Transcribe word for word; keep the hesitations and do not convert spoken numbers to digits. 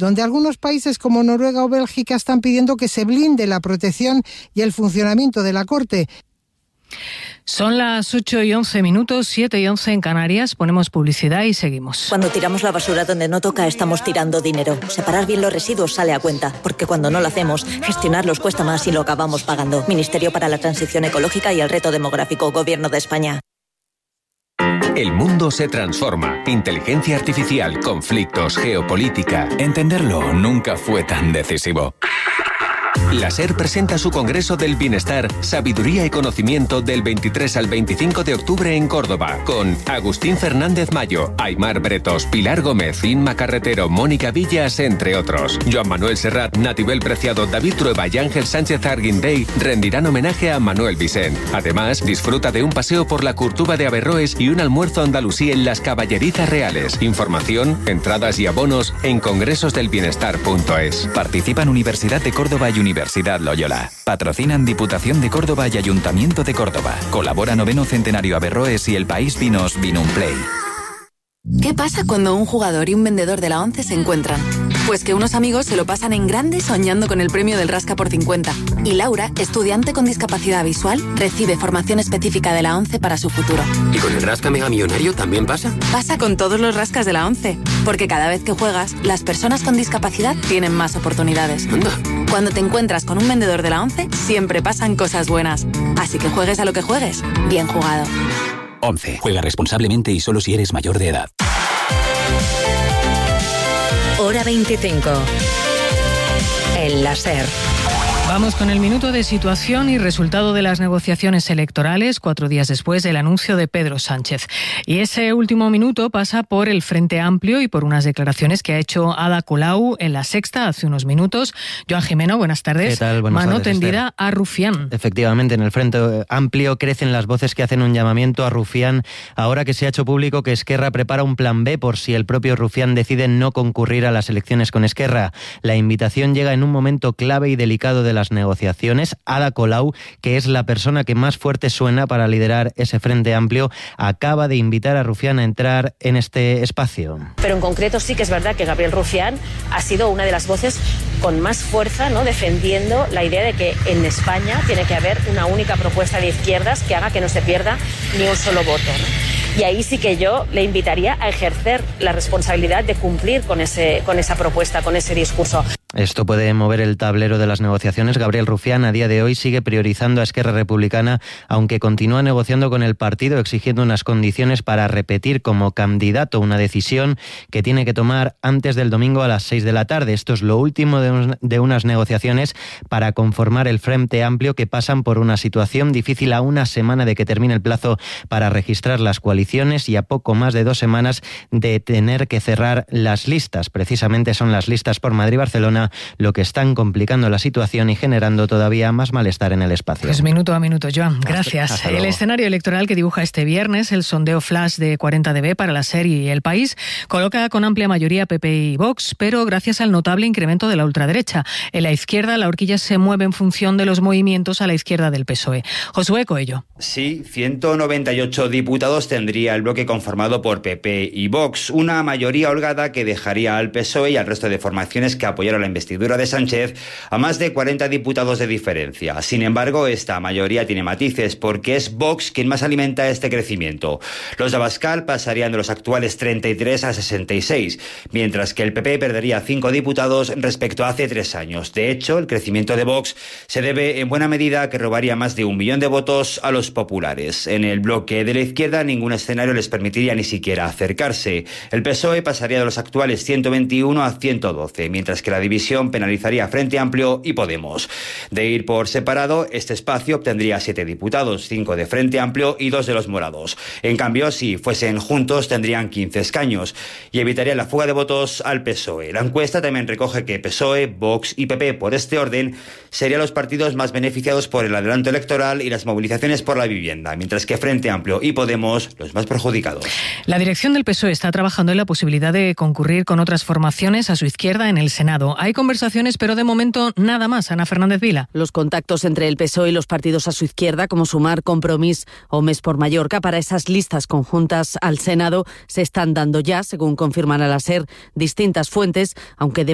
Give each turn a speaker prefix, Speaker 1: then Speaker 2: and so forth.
Speaker 1: donde algunos países como Noruega o Bélgica están pidiendo que se blinde la protección y el funcionamiento de la Corte.
Speaker 2: Son las ocho y once minutos, siete y once en Canarias. Ponemos publicidad y seguimos.
Speaker 3: Cuando tiramos la basura donde no toca, estamos tirando dinero. Separar bien los residuos sale a cuenta, porque cuando no lo hacemos, gestionarlos cuesta más y lo acabamos pagando. Ministerio para la Transición Ecológica y el Reto Demográfico, Gobierno de España.
Speaker 4: El mundo se transforma. Inteligencia artificial, conflictos, geopolítica. Entenderlo nunca fue tan decisivo. La SER presenta su Congreso del Bienestar, Sabiduría y Conocimiento del veintitrés al veinticinco de octubre en Córdoba, con Agustín Fernández Mayo, Aymar Bretos, Pilar Gómez, Inma Carretero, Mónica Villas, entre otros. Joan Manuel Serrat, Natibel Preciado, David Trueba y Ángel Sánchez Arguindey rendirán homenaje a Manuel Vicent. Además, disfruta de un paseo por la Curtuba de Averroes y un almuerzo andalusí en las Caballerizas Reales. Información, entradas y abonos en congresos del bienestar punto es. Participan Universidad de Córdoba y Universidad Loyola. Patrocinan Diputación de Córdoba y Ayuntamiento de Córdoba. Colabora Noveno Centenario Averroes y El País Vinos Vinumplay.
Speaker 5: ¿Qué pasa cuando un jugador y un vendedor de la ONCE se encuentran? Pues que unos amigos se lo pasan en grande soñando con el premio del Rasca por cincuenta. Y Laura, estudiante con discapacidad visual, recibe formación específica de la ONCE para su futuro.
Speaker 6: ¿Y con el Rasca Mega Millonario también pasa?
Speaker 5: Pasa con todos los rascas de la ONCE. Porque cada vez que juegas, las personas con discapacidad tienen más oportunidades.
Speaker 6: Anda.
Speaker 5: Cuando te encuentras con un vendedor de la ONCE, siempre pasan cosas buenas. Así que juegues a lo que juegues, bien jugado.
Speaker 7: ONCE. Juega responsablemente y solo si eres mayor de edad.
Speaker 8: Hora veinticinco. El láser.
Speaker 2: Vamos con el minuto de situación y resultado de las negociaciones electorales cuatro días después del anuncio de Pedro Sánchez. Y ese último minuto pasa por el Frente Amplio y por unas declaraciones que ha hecho Ada Colau en La Sexta hace unos minutos. Joan Jimeno, buenas tardes.
Speaker 9: ¿Qué tal? Buenas
Speaker 2: Mano
Speaker 9: tardes,
Speaker 2: tendida
Speaker 9: Esther.
Speaker 2: a Rufián.
Speaker 9: Efectivamente, en el Frente Amplio crecen las voces que hacen un llamamiento a Rufián ahora que se ha hecho público que Esquerra prepara un plan B por si el propio Rufián decide no concurrir a las elecciones con Esquerra. La invitación llega en un momento clave y delicado de las negociaciones. Ada Colau, que es la persona que más fuerte suena para liderar ese Frente Amplio, acaba de invitar a Rufián a entrar en este espacio.
Speaker 10: Pero en concreto sí que es verdad que Gabriel Rufián ha sido una de las voces con más fuerza, ¿no?, defendiendo la idea de que en España tiene que haber una única propuesta de izquierdas que haga que no se pierda ni un solo voto, ¿no? Y ahí sí que yo le invitaría a ejercer la responsabilidad de cumplir con ese, con esa propuesta, con ese discurso.
Speaker 9: Esto puede mover el tablero de las negociaciones. Gabriel Rufián a día de hoy sigue priorizando a Esquerra Republicana, aunque continúa negociando con el partido, exigiendo unas condiciones para repetir como candidato, una decisión que tiene que tomar antes del domingo a las seis de la tarde. Esto es lo último de, un, de unas negociaciones para conformar el Frente Amplio, que pasan por una situación difícil a una semana de que termine el plazo para registrar las coaliciones y a poco más de dos semanas de tener que cerrar las listas. Precisamente son las listas por Madrid y Barcelona lo que están complicando la situación y generando todavía más malestar en el espacio.
Speaker 2: Pues minuto a minuto, Joan. Gracias.
Speaker 9: Hasta, hasta
Speaker 2: el
Speaker 9: luego.
Speaker 2: escenario electoral que dibuja este viernes el sondeo flash de cuarenta D B para la SER y El País coloca con amplia mayoría P P y Vox, pero gracias al notable incremento de la ultraderecha. En la izquierda, la horquilla se mueve en función de los movimientos a la izquierda del P S O E. Josué Coello.
Speaker 11: Sí, ciento noventa y ocho diputados tendría el bloque conformado por P P y Vox, una mayoría holgada que dejaría al P S O E y al resto de formaciones que apoyaron la investidura de Sánchez a más de cuarenta diputados de diferencia. Sin embargo, esta mayoría tiene matices porque es Vox quien más alimenta este crecimiento. Los de Abascal pasarían de los actuales treinta y tres a sesenta y seis, mientras que el P P perdería cinco diputados respecto a hace tres años. De hecho, el crecimiento de Vox se debe en buena medida a que robaría más de un millón de votos a los populares. En el bloque de la izquierda, ningún escenario les permitiría ni siquiera acercarse. El P S O E pasaría de los actuales ciento veintiuno a ciento doce, mientras que la división penalizaría Frente Amplio y Podemos. De ir por separado, este espacio obtendría siete diputados, cinco de Frente Amplio y dos de los morados. En cambio, si fuesen juntos, tendrían quince escaños y evitaría la fuga de votos al P S O E. La encuesta también recoge que P S O E, Vox y P P, por este orden, serían los partidos más beneficiados por el adelanto electoral y las movilizaciones por la vivienda, mientras que Frente Amplio y Podemos los más perjudicados.
Speaker 2: La dirección del P S O E está trabajando en la posibilidad de concurrir con otras formaciones a su izquierda en el Senado. Hay conversaciones, pero de momento nada más. Ana Fernández Vila.
Speaker 12: Los contactos entre el P S O E y los partidos a su izquierda, como Sumar, Compromís o Més por Mallorca, para esas listas conjuntas al Senado, se están dando ya, según confirman a la SER distintas fuentes, aunque de